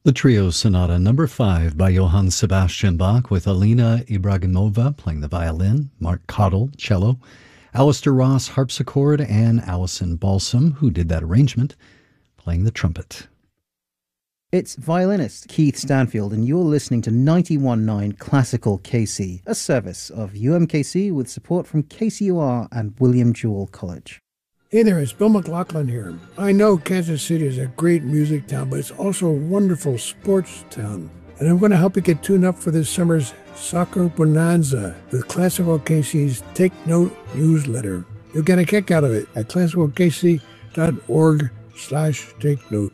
The Trio Sonata Number 5 by Johann Sebastian Bach with Alina Ibragimova playing the violin, Mark Cottle, cello, Alistair Ross, harpsichord, and Alison Balsam, who did that arrangement, playing the trumpet. It's violinist Keith Stanfield, and you're listening to 91.9 Classical KC, a service of UMKC with support from KCUR and William Jewell College. Hey there, it's Bill McLaughlin here. I know Kansas City is a great music town, but it's also a wonderful sports town. And I'm going to help you get tuned up for this summer's Soccer Bonanza with Classical KC's Take Note newsletter. You'll get a kick out of it at classicalkc.org/take-note.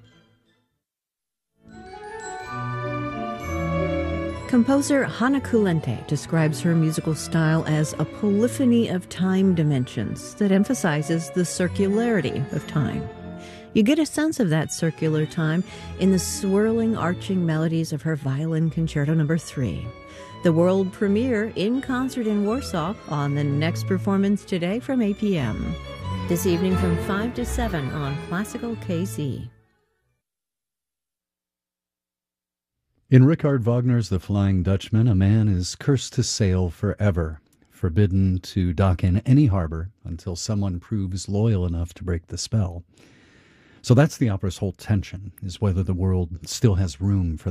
Composer Hannah Kulente describes her musical style as a polyphony of time dimensions that emphasizes the circularity of time. You get a sense of that circular time in the swirling, arching melodies of her Violin Concerto No. 3. The world premiere in concert in Warsaw on the next performance today from 8 p.m. This evening from 5 to 7 on Classical KC. In Richard Wagner's The Flying Dutchman, a man is cursed to sail forever, forbidden to dock in any harbor until someone proves loyal enough to break the spell. So that's the opera's whole tension, is whether the world still has room for